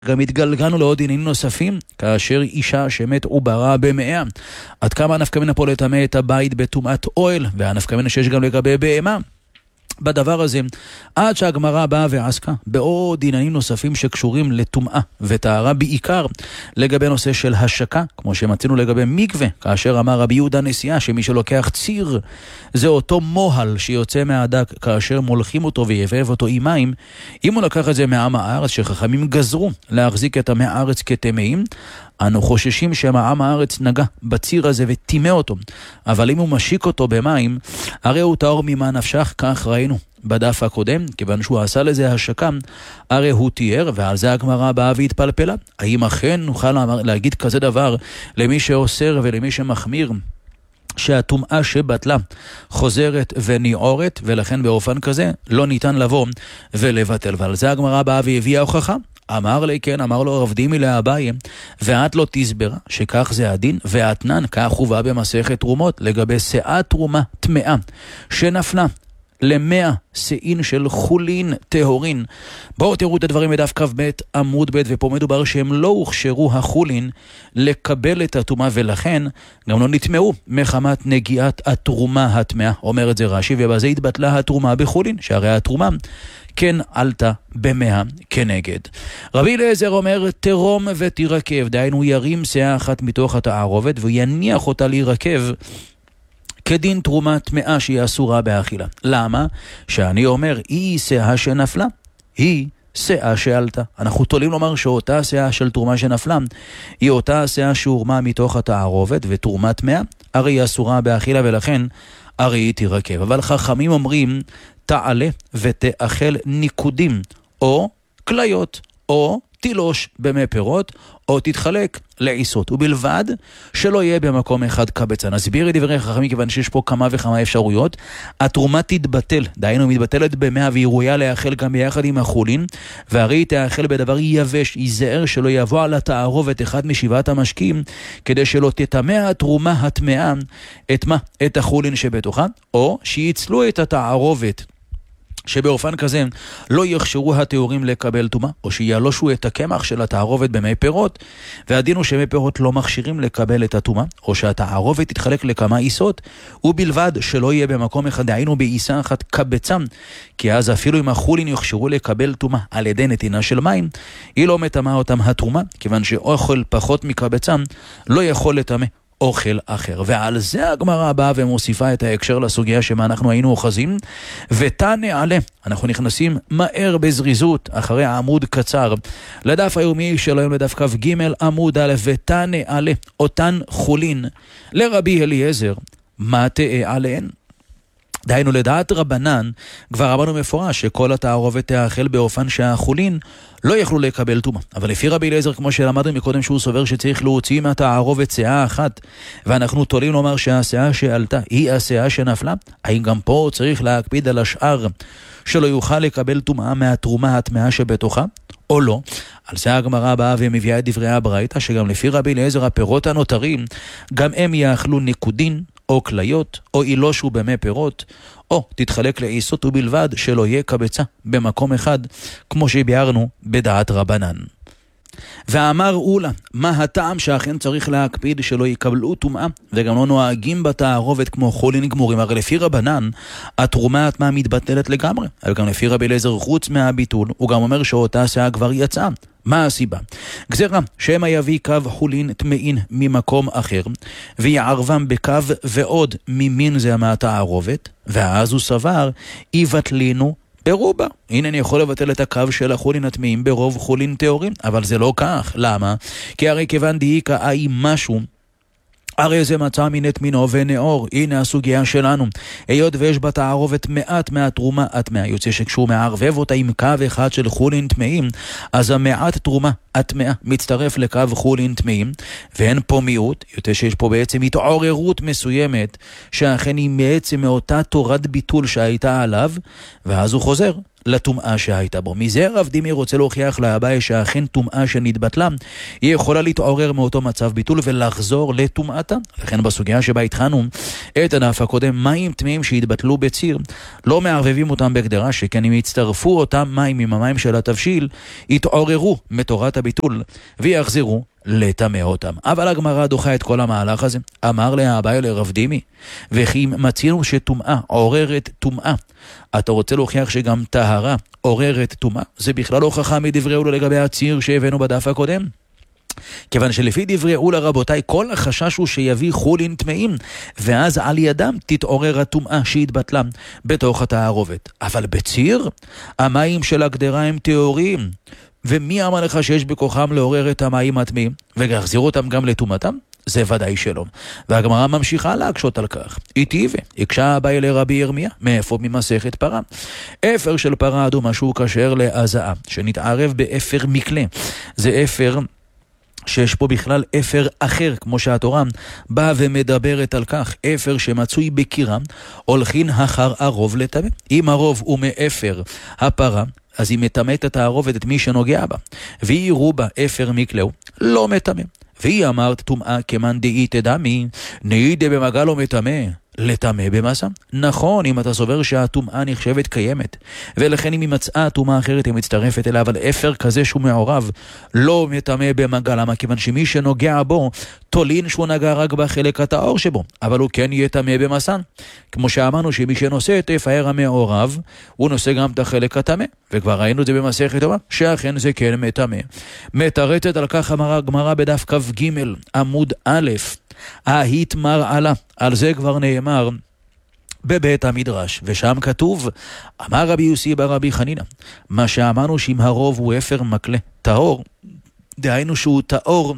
גם התגלגלנו לעוד עניינים נוספים, כאשר אישה שמת עוברה במאה. עד כמה נפקא מינה פה לטמא את הבית בטומאת אוהל, והנפקא מינה שיש גם לגבי בהמה. בדבר הזה, עד שהגמרא באה ועסקה בעוד עניינים נוספים שקשורים לטומאה וטהרה, בעיקר לגבי נושא של השקה, כמו שמצינו לגבי מקווה, כאשר אמר רבי יהודה נשיאה שמי שלוקח ציר זה אותו מוהל שיוצא מהדק כאשר מולכים אותו ויבב אותו עם מים. אם הוא לקח את זה מעם הארץ שחכמים גזרו להחזיק את עמי הארץ כטמאים, אנו חוששים שמעם הארץ נגע בציר הזה וטימא אותו, אבל אם הוא משיק אותו במים, הרי הוא טהור ממה נפשך, כך ראינו בדף הקודם, כיוון שהוא עשה לזה השקה, הרי הוא תיאר, ועל זה הגמרא באה והתפלפלה. האם אכן נוכל להגיד כזה דבר למי שאוסר ולמי שמחמיר, שהטומאה שבטלה חוזרת וניעורת, ולכן באופן כזה לא ניתן לבוא ולבטל. ועל זה הגמרא באה והביאה הוכחה. אמר לי כן, אמר לו רב דימי לאביי, ואת לא תסברה שכך זה הדין, ואתנן כך הובא במסכת תרומות לגבי שאת תרומה טמאה שנפלה ל100 שאין של חולין טהורין. בואו תראו את הדברים בדף כ"ב עמוד ב', ופה מדובר שהם לא הוכשרו החולין לקבל את הטומאה, ולכן גם לא נטמעו מחמת נגיעת התרומה הטמאה. אומר את זה רש"י, ובזה התבטלה התרומה בחולין, שהרי התרומה כן עלתה במאה כנגד. רבי אליעזר אומר תרום ותירקב, דהיינו ירים שאה אחת מתוך התערובת ויניח אותה להירקב, כדין תרומה טמאה שהיא אסורה באכילה. למה? שאני אומר היא שאה שנפלה, היא שאה שעלתה. אנחנו תולים לומר שאותה שאה של תרומה שנפלה היא אותה שאה שהורמה מתוך התערובת, ותרומה טמאה הרי היא אסורה באכילה, ולכן הרי היא תירקב. אבל חכמים אומרים תעלה ותאכל ניקודים או כליות או תילוש במי פירות, או תתחלק לעיסות, ובלבד שלא יהיה במקום אחד קבצה. נסביר את דברי חכמים, כיוון שיש פה כמה וכמה אפשרויות. התרומה תתבטל, דהיינו מתבטלת במאה, והיא ראויה לאכול גם ביחד עם החולין, והרי היא תאכל בדבר יבש, ייזהר שלא יבוא על התערובת אחד משבעת המשקים, כדי שלא תטמא התרומה הטמאה את מה? את החולין שבתוכה, או שיצלו את התערובת, שבאופן כזה לא יחשרו התיאורים לקבל טומאה, או שיעלושו את הקמח של התערובת במי פירות, והדין הוא שמי פירות לא מכשירים לקבל את הטומאה, או שהתערובת תתחלק לכמה עיסות, ובלבד שלא יהיה במקום אחד, דהיינו בעיסה אחת קבצם, כי אז אפילו אם החולין יחשרו לקבל טומאה על ידי נתינה של מים, היא לא מטמאה אותם התרומה, כיוון שאוכל פחות מקבצם לא יכול לטמא אוכל אחר. ועל זה הגמרא באה ומוסיפה את ההקשר לסוגיה שמה אנחנו היינו אוחזים, ותנא עלה. אנחנו נכנסים מהר בזריזות אחרי העמוד קצר לדף היומי של היום, לדף כ"ג עמוד א', ותנא עלה אותן חולין לרבי אליעזר, מה תאה עליהן? דהיינו לדעת רבנן, כבר אמרנו מפורש שכל התערובת תאכל באופן שהחולין לא יכלו לקבל טומאה. אבל לפי רבי אליעזר, כמו שלמדנו מקודם, שהוא סובר שצריך להוציא מהתערובת שאה אחת, ואנחנו תולים לומר שהשאה שעלתה היא השאה שנפלה, האם גם פה צריך להקפיד על השאר שלא יוכל לקבל טומאה מהתרומה הטמאה שבתוכה, או לא? על זה הגמרא באה ומביאה את דברי הברייתא, שגם לפי רבי אליעזר הפירות הנותרים, גם הם יאכלו ניקודין, או כליות, או אילושו במי פירות, או תתחלק לעיסות, ובלבד שלא יהיה קבצה במקום אחד, כמו שביארנו בדעת רבנן. ואמר אולה, מה הטעם שאכן צריך להקפיד שלא יקבלו טומאה, וגם לא נוהגים בתערובת כמו חולין גמורים? הרי לפי רבנן, התרומה הטמאה מתבטלת לגמרי. אבל גם לפי רבי אליעזר, חוץ מהביטול, הוא גם אומר שאותה שאה כבר יצאה. מה הסיבה? גזרה שמה יביא קו חולין טמאין ממקום אחר, ויערבם בקו ועוד ממין זה מהתערובת, ואז הוא סבר, יבטלינו ברובה. הנה אני יכול לבטל את הקו של החולין הטמאים ברוב חולין טהורים, אבל זה לא כך. למה? כי הרי כיוון דאיקה אי משהו, הרי זה מצא מינט מינו ונאור. הנה הסוגיה שלנו, היות ויש בתערובת מעט מהתרומה הטמאה, יוצא שכשהוא מערבב אותה עם קו אחד של חולין טמאים, אז המעט תרומה הטמאה מצטרף לקו חולין טמאים, ואין פה מיעוט, יוצא שיש פה בעצם התעוררות מסוימת שאכן היא בעצם מאותה תורת ביטול שהייתה עליו, ואז הוא חוזר לטומאה שהייתה בו. מזה רב דימי רוצה להוכיח לאביי שאכן טומאה שנתבטלה היא יכולה להתעורר מאותו מצב ביטול ולחזור לטומאתה. לכן בסוגיה שבה התחלנו את הדף הקודם, מים טמאים שהתבטלו בציר לא מערבבים אותם בגדרה, שכן אם יצטרפו אותם מים עם המים של התבשיל יתעוררו מתורת הביטול ויחזרו לטמא אותם. אבל הגמרא דוחה את כל המהלך הזה. אמר לאביי לרב דימי, וכי מצינו שטומאה עוררת טומאה, אתה רוצה להוכיח שגם טהרה עוררת טומאה? זה בכלל הוכחה מדברי אולה לגבי הציר שהבאנו בדף הקודם. כיוון שלפי דברי אולה רבותיי, כל החשש הוא שיביא חולין טמאים, ואז על ידם תתעורר הטומאה שהתבטלה בתוך התערובת. אבל בציר המים של הגדרה הם טהורים, ומי אמר לך שיש בכוחם לעורר את המים הטמאים ולהחזיר אותם גם לטומאתם? זה ודאי שלא. והגמרא ממשיכה להקשות על כך. איטיבה, הקשה אביי לרבי ירמיה, מאיפה? ממסכת פרה. אפר של פרה אדומה שהוא כשר להזעה, שנתערב באפר מקלה. זה אפר שיש פה בכלל אפר אחר, כמו שהתורה באה ומדברת על כך, אפר שמצוי בקירה, הולכין אחר הרוב לטמא. אם הרוב הוא מאפר הפרה, אז היא מטמאת את הערובת את מי שנוגע בה, והיא רובה אפר מקלהו, לא מטמא. והיא אמרת טומאה כמן דאי תדמי, נעידה במגע לא מטמא, לטמא במסע. נכון, אם אתה סובר שהטומאה נחשבת קיימת, ולכן אם היא מצאה טומאה אחרת היא מצטרפת אליה, אבל אפר כזה שהוא מעורב לא מטמא במגע. למה? כיוון שמי שנוגע בו תולין שהוא נגע רק בחלק הטהור שבו, אבל הוא כן יהיה טמא במסע. כמו שאמרנו שמי שנושא את אפר המעורב הוא נושא גם את החלק הטמא, וכבר ראינו את זה במסכת טומאה שאכן זה כן מטמא. מתרצת על כך אמרה הגמרא בדף כ"ג עמוד א', ההתמר עלה. על זה כבר נאמר בבית המדרש, ושם כתוב, אמר רבי יוסי ברבי חנינא, מה שאמרנו שאם הרוב הוא אפר מקלה טהור, דהיינו שהוא טהור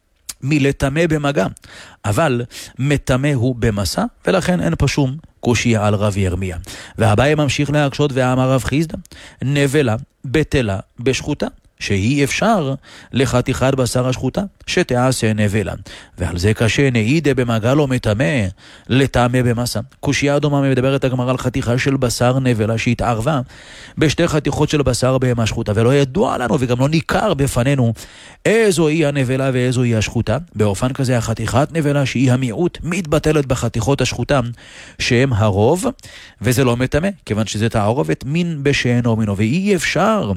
מלטמא במגע, אבל מטמא הוא במסע, ולכן אין פה שום קושיה על רב ירמיה. והאביי ממשיך להקשות ואמר רב חיסדא, נבלה בטלה בשחוטה, שהיא אפשר לחתיכת בשר השחוטה שתעשה נבלה, ועל זה קשה נעידה במגע לא מטמא לטמא במסע. קושיה דומה מדברת הגמרא על חתיכה של בשר נבלה שהתערבה בשתי חתיכות של בשר בהמה שחוטה, ולא ידוע לנו וגם לא ניכר בפנינו איזו היא הנבלה ואיזו היא השחוטה. באופן כזה החתיכת נבלה שהיא המיעוט מתבטלת בחתיכות השחוטה שהם הרוב, וזה לא מטמא כיוון שזה תערובת מין בשאינו מינו, ואי אפשר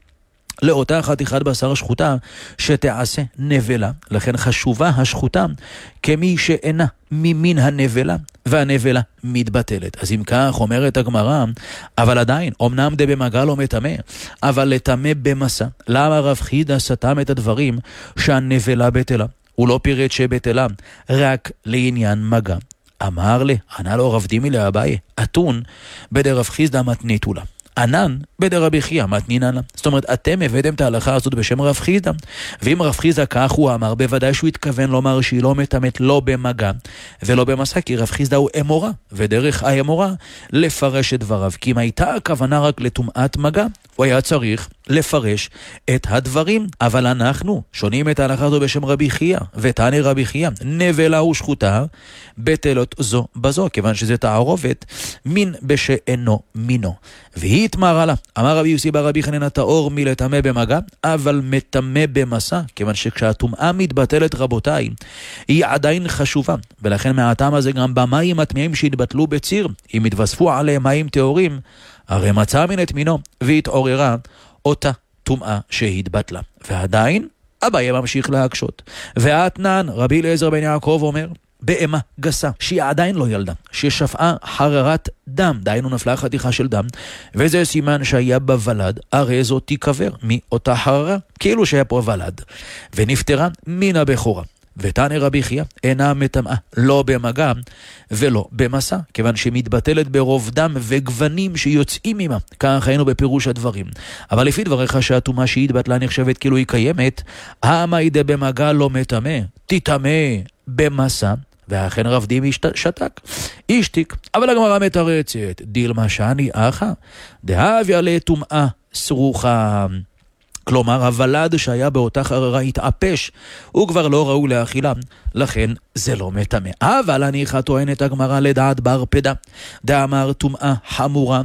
לאותה חתיכת בשר שחוטה שתעשה נבלה. לכן חשובה השחוטה כמי שאינה ממין הנבלה, והנבלה מתבטלת. אז אם כך אומרת הגמרא, אבל עדיין אמנם דה במגע לא מטמא, אבל לטמא במסע. למה רב חיסדא סתם את הדברים שהנבלה בטלה? הוא לא פירט שבטלה רק לעניין מגע. אמר לי, ענה לו רב דימי לאביי, אתון בדרב חיסדא מתניתו לה, ענן בדרבי חייא מתנינן לה. זאת אומרת, אתם הבאתם את ההלכה הזאת בשם רב חיסדא, ואם רב חיסדא כך הוא אמר, בוודאי שהוא התכוון לומר שהיא לא מטמאת לא במגע ולא במסע, כי רב חיסדא הוא אמורה, ודרך האמורה לפרש את דבריו. כי אם הייתה הכוונה רק לטומאת מגע, הוא היה צריך לפרש את הדברים. אבל אנחנו שונים את ההלכה הזו בשם רבי חייא, ותעני רבי חייא, נבלה ושחוטה בטלות זו בזו, כיוון שזה תערובת מין בשאינו מינו. והיא התמרה לה, אמר רבי יוסי ברבי חנינא, טהור מלטמא במגע, אבל מטמא במסע, כיוון שכשהטומאה מתבטלת רבותיי, היא עדיין חשובה, ולכן מהטעם הזה גם במים הטמאים שהתבטלו בציר, אם התווספו עליהם מים טהורים, הרי מצא מן את מינו, והתעוררה אותה טומאה שהתבטלה. ועדיין אביי ממשיך להקשות. ואתנן רבי אליעזר בן יעקב אומר, בהמה גסה שהיא עדיין לא ילדה, ששפעה חררת דם, דהיינו נפלה חתיכה של דם, וזה סימן שהיה בוולד, הרי זו תיקבר מאותה חררה, כאילו שהיה פה ולד, ונפטרה מן הבכורה. ותעני רבי חייא, אינה מטמאה לא במגע ולא במסע, כיוון שמתבטלת ברוב דם וגוונים שיוצאים עמה. כך היינו בפירוש הדברים. אבל לפי דבריך שהטומאה שהתבטלה נחשבת כאילו היא קיימת, המעידה במגע לא מטמא, תטמא במסע, ואכן רב דימי שתק, השתיק. אבל הגמרא מתרצת, דילמה שאני אחא, דהביה לטומאה סרוחה. כלומר, הוולד שהיה באותה חררה התעפש, הוא כבר לא ראוי לאכילה, לכן זה לא מטמא. אבל הניחא טוענת הגמרא לדעת בר פדה, דאמר טומאה חמורה,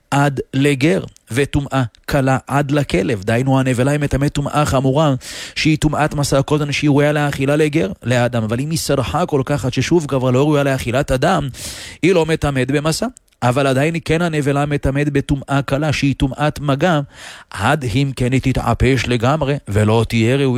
עד לגר, וטומאה קלה עד לכלב. דהיינו הנבלה היא מטמאת טומאה חמורה, שהיא טומאת מסע קודש, שהיא ראויה לאכילה לגר, לאדם. אבל אם היא סרחה כל כך עד ששוב כבר לא ראויה לאכילת אדם, היא לא מטמאת במסע. אבל עדיין כן הנבלה מטמאת בטומאה קלה, שהיא טומאת מגע, עד אם כן היא תתעפש לגמרי ולא תהיה ראויה